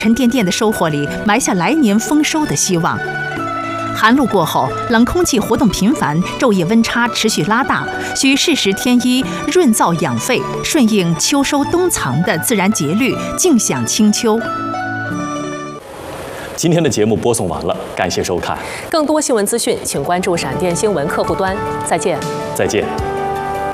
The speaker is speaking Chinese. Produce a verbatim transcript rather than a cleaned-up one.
沉甸甸的收获里埋下来年丰收的希望。寒露过后，冷空气活动频繁，昼夜温差持续拉大，需适时添衣，润燥养肺，顺应秋收冬藏的自然节律，静享清秋。 今天的节目播送完了，感谢收看。 更多新闻资讯，请关注闪电新闻客户端。再见。 再见。